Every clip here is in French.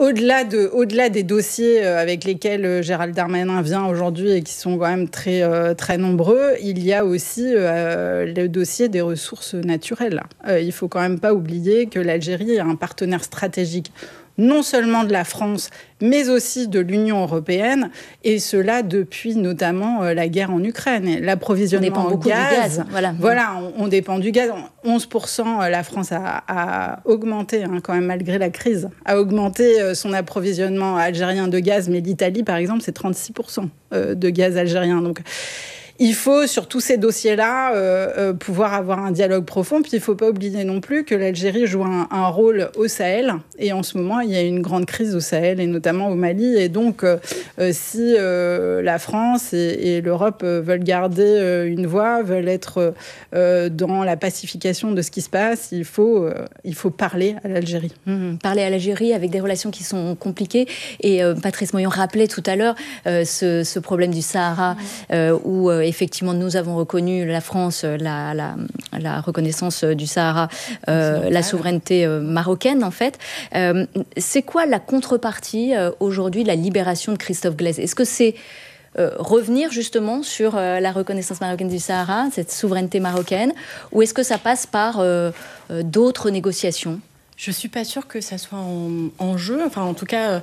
au-delà des dossiers avec lesquels Gérald Darmanin vient aujourd'hui et qui sont quand même très, très nombreux, il y a aussi le dossier des ressources naturelles. Il ne faut quand même pas oublier que l'Algérie est un partenaire stratégique non seulement de la France, mais aussi de l'Union européenne, et cela depuis notamment la guerre en Ukraine. L'approvisionnement en gaz. Voilà, on dépend du gaz. 11%, la France a augmenté, quand même, malgré la crise, a augmenté son approvisionnement algérien de gaz, mais l'Italie, par exemple, c'est 36% de gaz algérien. Donc, il faut, sur tous ces dossiers-là, pouvoir avoir un dialogue profond. Puis, il ne faut pas oublier non plus que l'Algérie joue un rôle au Sahel. Et en ce moment, il y a une grande crise au Sahel, et notamment au Mali. Et donc, si la France et l'Europe veulent garder une voix, veulent être dans la pacification de ce qui se passe, il faut parler à l'Algérie. Parler à l'Algérie avec des relations qui sont compliquées. Et Patrice Moyon rappelait tout à l'heure ce problème du Sahara, où effectivement, nous avons reconnu, la France, la reconnaissance du Sahara, la souveraineté marocaine, en fait. C'est quoi la contrepartie aujourd'hui de la libération de Christophe Glaise ? Est-ce que c'est revenir justement sur la reconnaissance marocaine du Sahara, cette souveraineté marocaine, ou est-ce que ça passe par d'autres négociations ? Je ne suis pas sûre que ça soit en jeu. Enfin, en tout cas,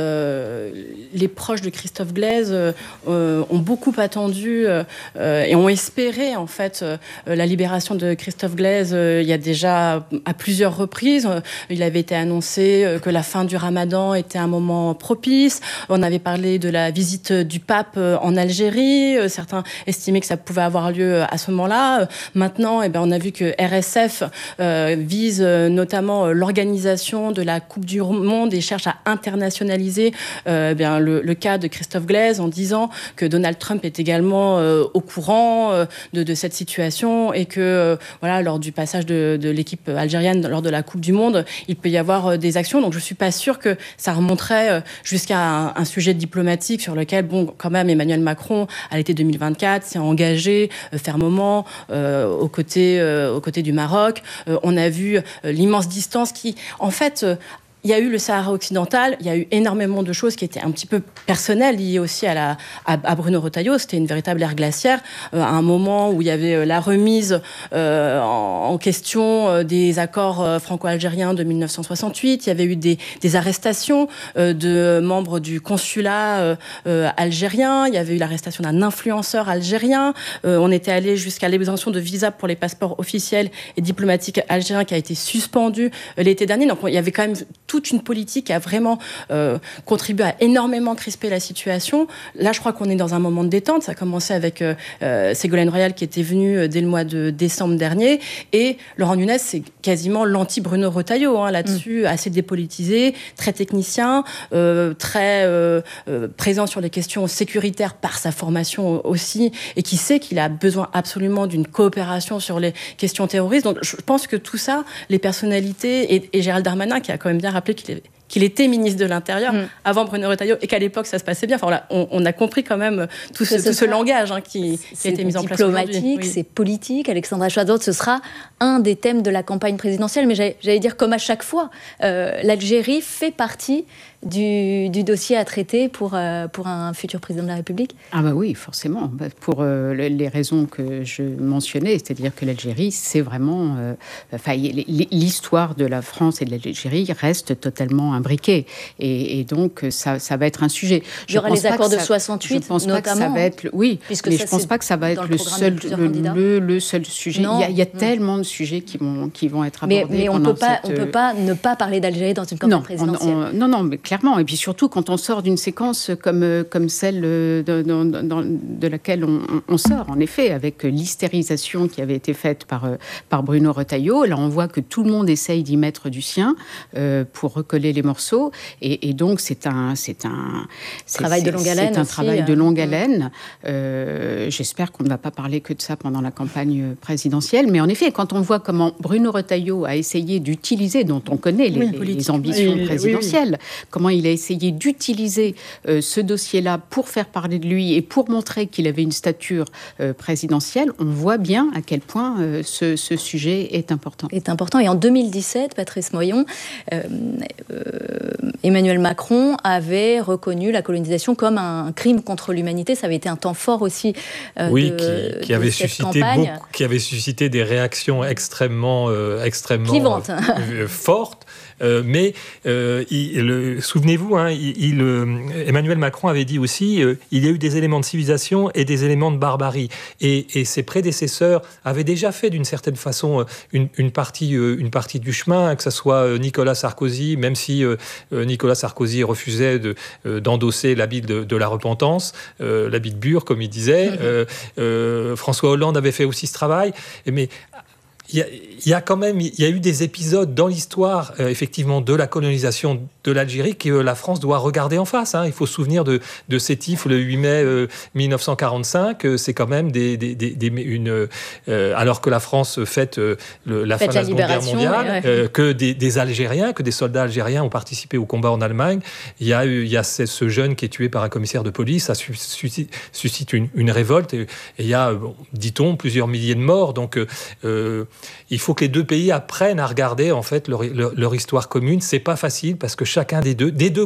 les proches de Christophe Glaise ont beaucoup attendu et ont espéré, en fait, la libération de Christophe Glaise il y a déjà à plusieurs reprises. Il avait été annoncé que la fin du Ramadan était un moment propice. On avait parlé de la visite du pape en Algérie. Certains estimaient que ça pouvait avoir lieu à ce moment-là. Maintenant, on a vu que RSF vise notamment l'organisation de la Coupe du Monde et cherche à internationaliser le cas de Christophe Glaise en disant que Donald Trump est également au courant de cette situation et que lors du passage de l'équipe algérienne lors de la Coupe du Monde, il peut y avoir des actions. Donc je ne suis pas sûre que ça remonterait jusqu'à un sujet diplomatique sur lequel, quand même, Emmanuel Macron, à l'été 2024, s'est engagé fermement aux côtés du Maroc. On a vu l'immense distance qui, en fait, il y a eu le Sahara occidental, il y a eu énormément de choses qui étaient un petit peu personnelles, liées aussi à Bruno Retailleau. C'était une véritable ère glaciaire, à un moment où il y avait la remise en question des accords franco-algériens de 1968. Il y avait eu des arrestations de membres du consulat algérien. Il y avait eu l'arrestation d'un influenceur algérien. On était allé jusqu'à l'exemption de visa pour les passeports officiels et diplomatiques algériens qui a été suspendue l'été dernier. Donc il y avait quand même toute une politique qui a vraiment contribué à énormément crisper la situation. Là, je crois qu'on est dans un moment de détente. Ça a commencé avec Ségolène Royal qui était venue dès le mois de décembre dernier. Et Laurent Nunez, c'est quasiment l'anti-Bruno Retailleau là-dessus, assez dépolitisé, très technicien, très présent sur les questions sécuritaires par sa formation aussi, et qui sait qu'il a besoin absolument d'une coopération sur les questions terroristes. Donc, je pense que tout ça, les personnalités, et Gérald Darmanin, qui a quand même bien rappelé qu'il était ministre de l'Intérieur avant Bruno Retailleau et qu'à l'époque ça se passait bien. Enfin, on a compris quand même tout ce langage qui a été mis en place aujourd'hui. C'est diplomatique, c'est politique. Alexandra Chouazot, ce sera un des thèmes de la campagne présidentielle. Mais j'allais dire, comme à chaque fois, l'Algérie fait partie du dossier à traiter pour un futur président de la République. Ah bah oui, forcément. Pour les raisons que je mentionnais, c'est-à-dire que l'Algérie, c'est vraiment... l'histoire de la France et de l'Algérie reste totalement imbriquée. Et donc, ça va être un sujet. Il y aura les accords de 68, notamment. Je pense pas que ça va être... Oui, mais je ne pense pas que ça va être le seul sujet. Il y a tellement de sujets qui vont être abordés. Mais on ne peut pas ne pas parler d'Algérie dans une campagne présidentielle. Non, mais clairement. Et puis surtout, quand on sort d'une séquence comme celle de laquelle on sort, en effet, avec l'hystérisation qui avait été faite par Bruno Retailleau, là, on voit que tout le monde essaye d'y mettre du sien pour recoller les morceaux. Et donc, c'est un travail de longue haleine. C'est un travail de longue haleine. J'espère qu'on ne va pas parler que de ça pendant la campagne présidentielle. Mais en effet, quand on voit comment Bruno Retailleau a essayé d'utiliser, dont on connaît les ambitions présidentielles, comment il a essayé d'utiliser ce dossier-là pour faire parler de lui et pour montrer qu'il avait une stature présidentielle, on voit bien à quel point ce sujet est important. Et en 2017, Patrice Moyon, Emmanuel Macron avait reconnu la colonisation comme un crime contre l'humanité. Ça avait été un temps fort aussi qui avait suscité des réactions extrêmement clivantes, fortes. Mais souvenez-vous, Emmanuel Macron avait dit aussi il y a eu des éléments de civilisation et des éléments de barbarie. Et ses prédécesseurs avaient déjà fait d'une certaine façon une partie du chemin, que ce soit Nicolas Sarkozy, même si Nicolas Sarkozy refusait d'endosser l'habit de la repentance, l'habit de Bure, comme il disait. François Hollande avait fait aussi ce travail. Mais il y a eu des épisodes dans l'histoire, effectivement, de la colonisation de l'Algérie que la France doit regarder en face. Il faut se souvenir de Sétif le 8 mai 1945. C'est quand même alors que la France fête la fin de la Seconde Guerre mondiale, que des Algériens, que des soldats algériens ont participé au combat en Allemagne. Il y a ce jeune qui est tué par un commissaire de police. Ça suscite une révolte. Et il y a, dit-on, plusieurs milliers de morts. Donc, il faut que les deux pays apprennent à regarder en fait leur histoire commune. C'est pas facile parce que chacun des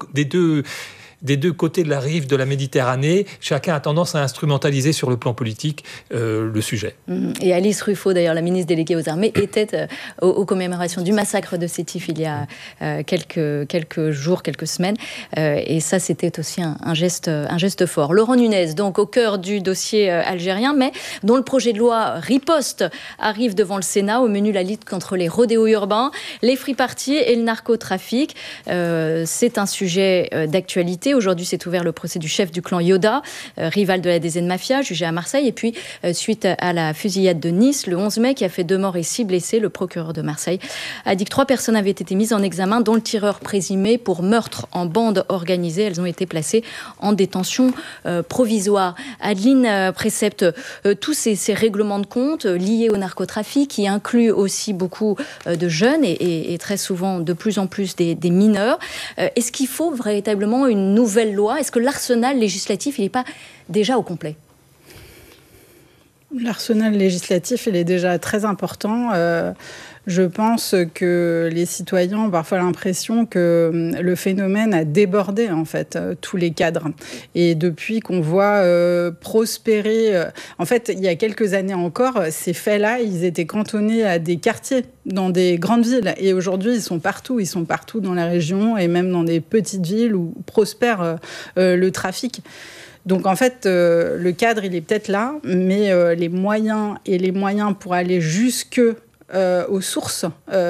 deux côtés de la rive de la Méditerranée, chacun a tendance à instrumentaliser sur le plan politique le sujet. Et Alice Ruffo, d'ailleurs, la ministre déléguée aux armées, était aux commémorations du massacre de Sétif il y a quelques jours, quelques semaines. Et ça, c'était aussi un geste fort. Laurent Nunez, donc au cœur du dossier algérien, mais dont le projet de loi riposte arrive devant le Sénat. Au menu, la lutte contre les rodéos urbains, les free-parties et le narcotrafic. C'est un sujet d'actualité. Aujourd'hui, s'est ouvert le procès du chef du clan Yoda, rival de la DZ Mafia, jugé à Marseille. Et puis, suite à la fusillade de Nice, le 11 mai, qui a fait 2 morts et 6 blessés, le procureur de Marseille a dit que 3 personnes avaient été mises en examen, dont le tireur présumé pour meurtre en bande organisée. Elles ont été placées en détention provisoire. Adeline Précepte, tous ces règlements de compte liés au narcotrafic, qui incluent aussi beaucoup de jeunes et très souvent de plus en plus des mineurs. Est-ce qu'il faut véritablement une nouvelle loi? Est-ce que l'arsenal législatif, il n'est pas déjà au complet? L'arsenal législatif, il est déjà très important. Je pense que les citoyens ont parfois l'impression que le phénomène a débordé, en fait, tous les cadres. Et depuis qu'on voit prospérer... en fait, il y a quelques années encore, ces faits-là, ils étaient cantonnés à des quartiers, dans des grandes villes. Et aujourd'hui, ils sont partout. Ils sont partout dans la région et même dans des petites villes où prospère le trafic. Donc, en fait, le cadre, il est peut-être là, mais les moyens pour aller jusque... aux sources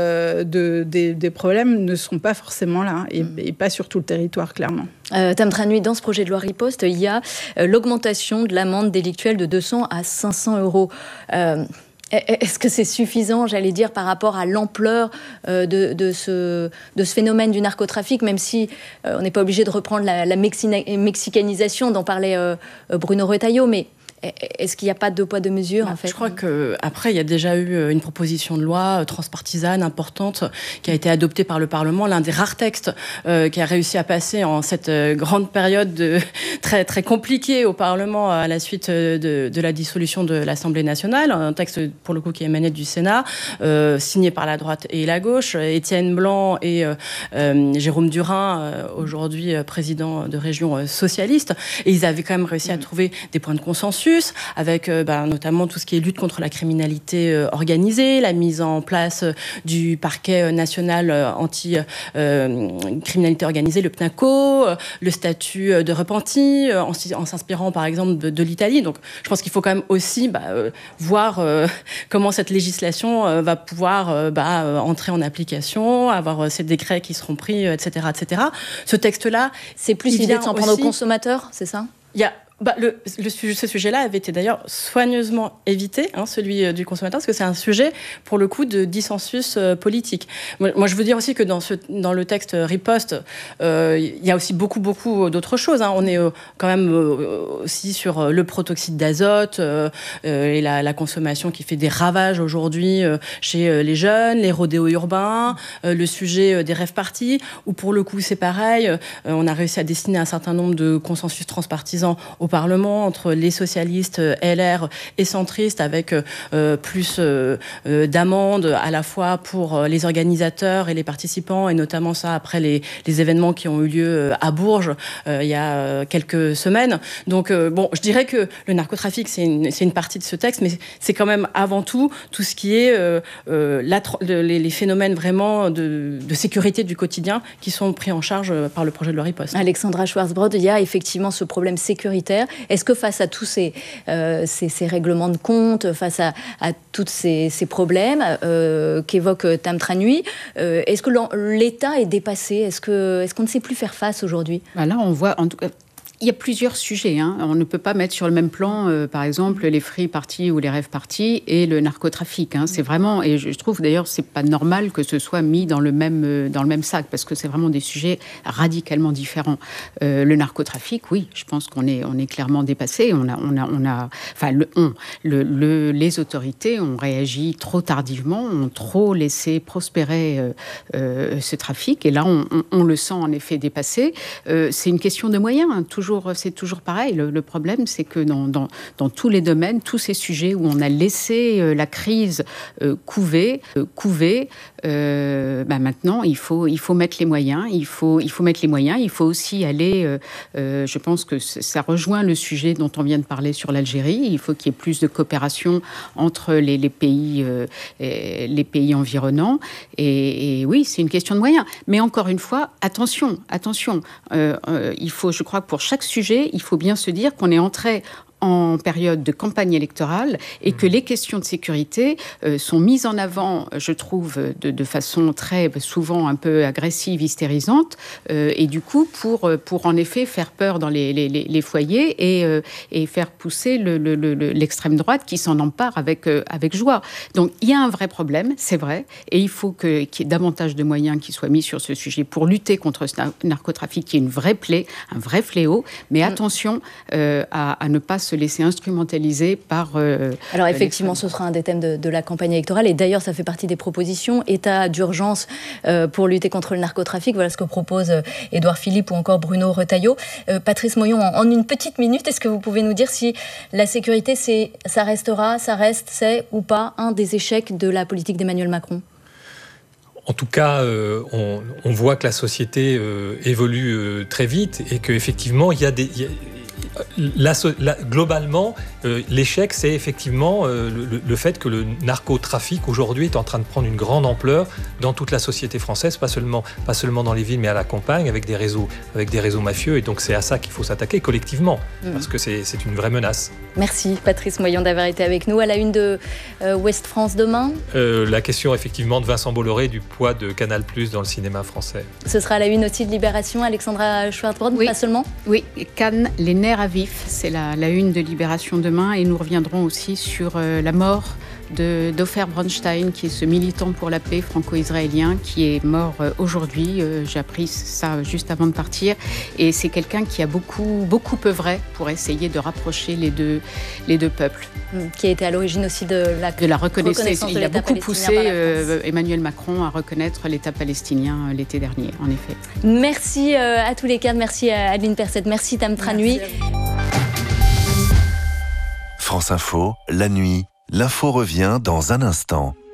des problèmes ne sont pas forcément là et pas sur tout le territoire, clairement. Tam Tranui, dans ce projet de loi riposte, il y a l'augmentation de l'amende délictuelle de 200 à 500 euros. Est-ce que c'est suffisant, j'allais dire, par rapport à l'ampleur de ce phénomène du narcotrafic, même si on n'est pas obligé de reprendre la mexicanisation dont parlait Bruno Retailleau, mais est-ce qu'il n'y a pas de deux poids, deux mesures, en fait? Je crois qu'après, il y a déjà eu une proposition de loi transpartisane importante qui a été adoptée par le Parlement, l'un des rares textes qui a réussi à passer en cette grande période très, très compliquée au Parlement à la suite de la dissolution de l'Assemblée nationale. Un texte, pour le coup, qui émanait du Sénat, signé par la droite et la gauche. Étienne Blanc et Jérôme Durain, aujourd'hui président de région socialiste. Et ils avaient quand même réussi à trouver des points de consensus, avec notamment tout ce qui est lutte contre la criminalité organisée, la mise en place du parquet national anti-criminalité organisée, le PNACO, le statut de repenti, en s'inspirant par exemple de l'Italie. Donc je pense qu'il faut quand même aussi voir comment cette législation va pouvoir entrer en application, avoir ces décrets qui seront pris, etc., etc. Ce texte-là... C'est plus l'idée de s'en prendre aux consommateurs, c'est ça? Il y a... ce sujet-là avait été d'ailleurs soigneusement évité, celui du consommateur, parce que c'est un sujet, pour le coup, de dissensus politique. Moi, je veux dire aussi que dans le texte riposte, il y a aussi beaucoup d'autres choses. On est quand même aussi sur le protoxyde d'azote et la consommation qui fait des ravages aujourd'hui chez les jeunes, les rodéos urbains, le sujet des rave-parties, où pour le coup, c'est pareil, on a réussi à dessiner un certain nombre de consensus transpartisans au Parlement entre les socialistes, LR et centristes, avec plus d'amendes à la fois pour les organisateurs et les participants, et notamment ça après les événements qui ont eu lieu à Bourges il y a quelques semaines. Donc je dirais que le narcotrafic, c'est une partie de ce texte, mais c'est quand même avant tout ce qui est les phénomènes vraiment de sécurité du quotidien qui sont pris en charge par le projet de loi Riposte. Alexandra Schwarzbrod, il y a effectivement ce problème sécuritaire. Est-ce que face à tous ces règlements de compte, face à tous ces problèmes qu'évoque Tam Tra Nui, est-ce que l'État est dépassé ? Est-ce qu'on ne sait plus faire face aujourd'hui ? Là, on voit, en tout cas, il y a plusieurs sujets. On ne peut pas mettre sur le même plan, par exemple, les free parties ou les rave parties et le narcotrafic. C'est vraiment, et je trouve d'ailleurs, c'est pas normal que ce soit mis dans le même sac, parce que c'est vraiment des sujets radicalement différents. Le narcotrafic, oui, je pense qu'on est clairement dépassé. Les autorités ont réagi trop tardivement, ont trop laissé prospérer ce trafic, et là, on le sent en effet dépassé. C'est une question de moyens, c'est toujours pareil. Le problème, c'est que dans tous les domaines, tous ces sujets où on a laissé la crise couver, maintenant, il faut mettre les moyens. Il faut mettre les moyens. Il faut aussi aller... je pense que ça rejoint le sujet dont on vient de parler sur l'Algérie. Il faut qu'il y ait plus de coopération entre les pays environnants. Et oui, c'est une question de moyens. Mais encore une fois, attention. Il faut, je crois, pour chaque sujet, il faut bien se dire qu'on est entré en période de campagne électorale et que les questions de sécurité sont mises en avant, je trouve, de façon très souvent un peu agressive, hystérisante, et du coup pour en effet faire peur dans les foyers et faire pousser l'extrême droite qui s'en empare avec joie. Donc il y a un vrai problème, c'est vrai, et il faut qu'il y ait davantage de moyens qui soient mis sur ce sujet pour lutter contre ce narcotrafic qui est une vraie plaie, un vrai fléau, mais attention à ne pas se laisser instrumentaliser par... Alors effectivement, ce sera un des thèmes de la campagne électorale, et d'ailleurs ça fait partie des propositions. État d'urgence pour lutter contre le narcotrafic, voilà ce que propose Édouard Philippe ou encore Bruno Retailleau. Patrice Moyon, en une petite minute, est-ce que vous pouvez nous dire si la sécurité, c'est ou pas un des échecs de la politique d'Emmanuel Macron ? En tout cas, on voit que la société évolue très vite et qu'effectivement, globalement, l'échec, c'est effectivement le fait que le narcotrafic aujourd'hui est en train de prendre une grande ampleur dans toute la société française, pas seulement dans les villes, mais à la campagne, avec des réseaux mafieux. Et donc c'est à ça qu'il faut s'attaquer collectivement, parce que c'est une vraie menace. Merci Patrice Moyon d'avoir été avec nous. À la une de Ouest France demain, la question effectivement de Vincent Bolloré, du poids de Canal+ dans le cinéma français. Ce sera à la une aussi de Libération. Alexandra Schwarzbrod, oui. Pas seulement. Oui, Cannes, les nerfs à vif, c'est la une de Libération demain, et nous reviendrons aussi sur la mort d'Ofer Bronstein, qui est ce militant pour la paix franco-israélien qui est mort aujourd'hui. J'ai appris ça juste avant de partir, et c'est quelqu'un qui a beaucoup œuvré pour essayer de rapprocher les deux peuples. Qui a été à l'origine aussi de la reconnaissance. Il a beaucoup poussé Emmanuel Macron à reconnaître l'État palestinien l'été dernier, en effet. Merci à tous les quatre, merci à Adeline Perset, merci Tam Tra Nui. France Info, la nuit, l'info revient dans un instant.